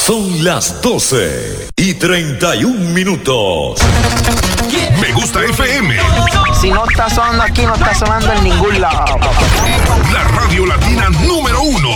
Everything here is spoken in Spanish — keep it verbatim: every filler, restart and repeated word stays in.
Son las doce y treinta y un minutos. Me Gusta F M. Si no está sonando aquí, no está sonando en ningún lado.